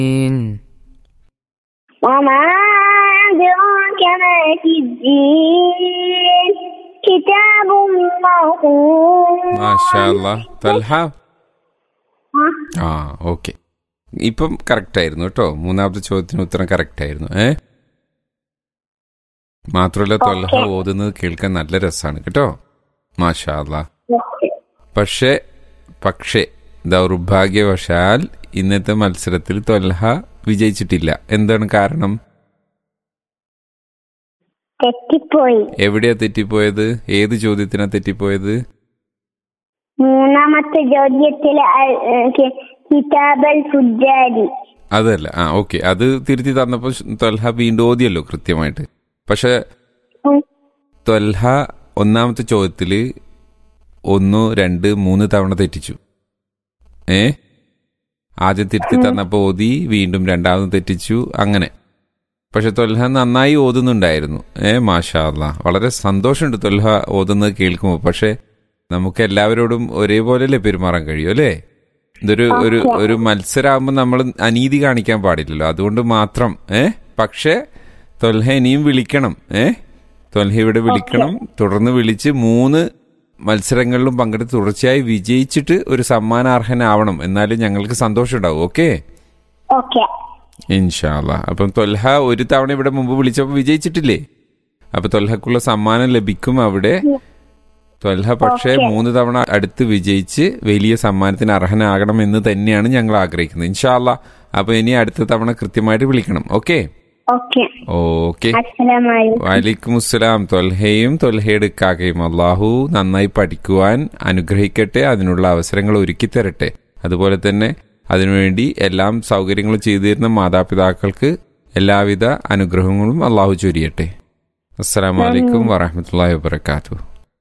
وما أدراك ما سجين كتاب مرقوم. മാഷാ അല്ലാഹ്. തൽഹ ഓക്കെ, ഇപ്പം കറക്റ്റ് ആയിരുന്നു കേട്ടോ. മൂന്നാമത്തെ ചോദ്യത്തിന് ഉത്തരം കറക്റ്റ് ആയിരുന്നു. മാത്രമല്ല തൊൽഹ ഓതുന്നത് കേൾക്കാൻ നല്ല രസമാണ് കേട്ടോ. മാഷാ അല്ലാഹ്. പക്ഷേ ദൗർഭാഗ്യവശാൽ ഇന്നത്തെ മത്സരത്തിൽ തൊൽഹ വിജയിച്ചിട്ടില്ല. എന്താണ് കാരണം? തെറ്റിപ്പോയി. എവിടെയാ തെറ്റിപ്പോയത്? ഏത് ചോദ്യത്തിനാ തെറ്റിപ്പോയത്? മൂന്നാമത്തെ ചോദ്യത്തില് കിതാബൽ ഫുജാരി. അതല്ല, ഓക്കെ, അത് തിരുത്തി തന്നപ്പോൾ തൊൽഹ വീണ്ടും ഓതിയല്ലോ കൃത്യമായിട്ട്. പക്ഷെ തൊൽഹ ഒന്നാമത്തെ ചോദ്യത്തില് 1, 2, 3 തവണ തെറ്റിച്ചു. ആദ്യം തിരുത്തി തന്നപ്പോൾ ഓതി, വീണ്ടും രണ്ടാമത് തെറ്റിച്ചു, അങ്ങനെ. പക്ഷെ തൊൽഹ നന്നായി ഓതുന്നുണ്ടായിരുന്നു. മാഷാ അല്ലാഹ്. വളരെ സന്തോഷമുണ്ട് തൊൽഹ ഓതുന്നത് കേൾക്കുമ്പോൾ. പക്ഷെ നമുക്ക് എല്ലാവരോടും ഒരേപോലെയല്ലേ പെരുമാറാൻ കഴിയും അല്ലേ? ഇതൊരു ഒരു മത്സരമാകുമ്പോൾ നമ്മൾ അനീതി കാണിക്കാൻ പാടില്ലല്ലോ. അതുകൊണ്ട് മാത്രം. പക്ഷേ തൊൽഹ ഇനിയും വിളിക്കണം. തൊൽഹ ഇവിടെ വിളിക്കണം. തുടർന്ന് വിളിച്ച് 3 മത്സരങ്ങളിലും പങ്കെടുത്ത് തുടർച്ചയായി വിജയിച്ചിട്ട് ഒരു സമ്മാനാർഹനാവണം. എന്നാലും ഞങ്ങൾക്ക് സന്തോഷം ഉണ്ടാവും. ഓക്കെ, ഇൻഷാ അല്ലാഹ്. അപ്പം തൊൽഹ ഒരു തവണ ഇവിടെ മുമ്പ് വിളിച്ചപ്പോൾ വിജയിച്ചിട്ടില്ലേ? അപ്പൊ തൊൽഹക്കുള്ള സമ്മാനം ലഭിക്കും അവിടെ. തൊൽഹ പക്ഷേ 3 തവണ അടുത്ത് വിജയിച്ച് വലിയ സമ്മാനത്തിന് അർഹനാകണം എന്ന് തന്നെയാണ് ഞങ്ങൾ ആഗ്രഹിക്കുന്നത്. ഇൻഷാ അല്ലാഹ്. അപ്പൊ ഇനി അടുത്ത തവണ കൃത്യമായിട്ട് വിളിക്കണം. ഓക്കെ. വലൈക്കും അസ്സലാം. തൊൽഹയും തൊൽഹയുടെ ഇക്കാക്കയും അല്ലാഹു നന്നായി പഠിക്കുവാൻ അനുഗ്രഹിക്കട്ടെ, അതിനുള്ള അവസരങ്ങൾ ഒരുക്കി തരട്ടെ. അതുപോലെ തന്നെ അതിനുവേണ്ടി എല്ലാം സൗകര്യങ്ങളും ചെയ്തു തരുന്ന മാതാപിതാക്കൾക്ക് എല്ലാവിധ അനുഗ്രഹങ്ങളും അല്ലാഹു ചൊരിയട്ടെ. അസ്സലാമു അലൈക്കും വറഹ്മത്തുള്ളാഹി വബറകാതുഹു.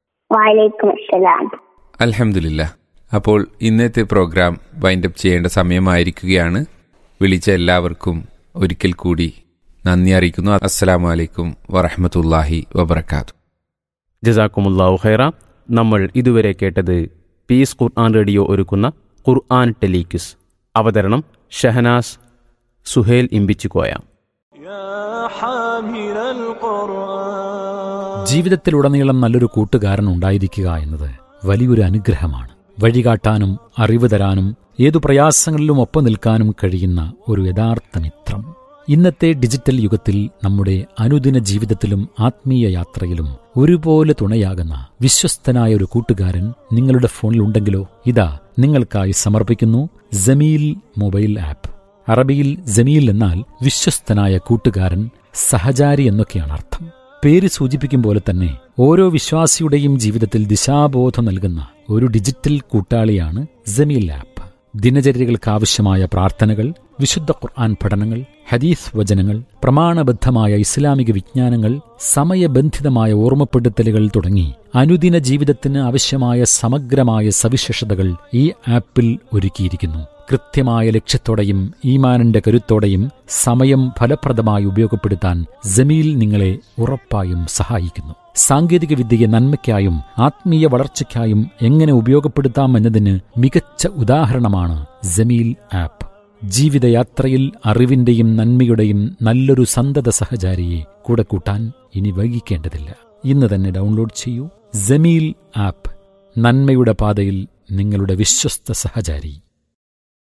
അൽഹംദുലില്ലാഹ്. അപ്പോൾ ഇന്നത്തെ പ്രോഗ്രാം വൈൻഡപ്പ് ചെയ്യേണ്ട സമയമായിരിക്കുകയാണ്. വിളിച്ച എല്ലാവർക്കും ഒരിക്കൽ കൂടി നന്ദി അറിയിക്കുന്നു. അസ്സലാമു അലൈക്കും വറഹ്മത്തുള്ളാഹി വബറകാതുഹു. ജസാക്കുമുല്ലാഹു ഖൈറ. നമ്മൾ ഇതുവരെ കേട്ടത് പീസ് ഖുർആൻ റേഡിയോ ഒരുക്കുന്ന ഖുർആൻ ടെലിക്വിസ്. അവതരണം ഷഹനാസ് സുഹേൽ ഇമ്പിച്ചുകോയ. ജീവിതത്തിലുടനീളം നല്ലൊരു കൂട്ടുകാരൻ ഉണ്ടായിരിക്കുക എന്നത് വലിയൊരു അനുഗ്രഹമാണ്. വഴികാട്ടാനും അറിവ് തരാനും ഏതു പ്രയാസങ്ങളിലും ഒപ്പം നിൽക്കാനും കഴിയുന്ന ഒരു യഥാർത്ഥ മിത്രം. ഇന്നത്തെ ഡിജിറ്റൽ യുഗത്തിൽ നമ്മുടെ അനുദിന ജീവിതത്തിലും ആത്മീയ യാത്രയിലും ഒരുപോലെ തുണയാകുന്ന വിശ്വസ്തനായ ഒരു കൂട്ടുകാരൻ നിങ്ങളുടെ ഫോണിൽ ഉണ്ടെങ്കിലോ, ഇതാ നിങ്ങൾക്കായി സമർപ്പിക്കുന്നു ജമീൽ മൊബൈൽ ആപ്പ്. അറബിയിൽ ജമീൽ എന്നാൽ വിശ്വസ്തനായ കൂട്ടുകാരൻ, സഹചാരി എന്നൊക്കെയാണ് അർത്ഥം. പേര് സൂചിപ്പിക്കും പോലെ തന്നെ ഓരോ വിശ്വാസിയുടെയും ജീവിതത്തിൽ ദിശാബോധം നൽകുന്ന ഒരു ഡിജിറ്റൽ കൂട്ടാളിയാണ് ജമീൽ ആപ്പ്. ദിനചര്യകൾക്കാവശ്യമായ പ്രാർത്ഥനകൾ, വിശുദ്ധ ഖുർആൻ പഠനങ്ങൾ, ഹദീസ് വചനങ്ങൾ, പ്രമാണബദ്ധമായ ഇസ്ലാമിക വിജ്ഞാനങ്ങൾ, സമയബന്ധിതമായ ഓർമ്മപ്പെടുത്തലുകൾ തുടങ്ങി അനുദിന ജീവിതത്തിന് ആവശ്യമായ സമഗ്രമായ സവിശേഷതകൾ ഈ ആപ്പിൽ ഒരുക്കിയിരിക്കുന്നു. കൃത്യമായ ലക്ഷ്യത്തോടെയും ഈമാനിന്റെ കരുത്തോടെയും സമയം ഫലപ്രദമായി ഉപയോഗപ്പെടുത്താൻ ജമീൽ നിങ്ങളെ ഉറപ്പായും സഹായിക്കുന്നു. സാങ്കേതിക വിദ്യയെ നന്മയ്ക്കായും ആത്മീയ വളർച്ചയ്ക്കായും എങ്ങനെ ഉപയോഗപ്പെടുത്താം എന്നതിന് മികച്ച ഉദാഹരണമാണ് ജമീൽ ആപ്പ്. ജീവിതയാത്രയിൽ അറിവിന്റെയും നന്മയുടെയും നല്ലൊരു സന്തത സഹചാരിയെ കൂടെ കൂട്ടാൻ ഇനി വൈകിക്കേണ്ടതില്ല. ഇന്ന് തന്നെ ഡൗൺലോഡ് ചെയ്യൂ ജമീൽ ആപ്പ്. നന്മയുടെ പാതയിൽ നിങ്ങളുടെ വിശ്വസ്ത സഹചാരി.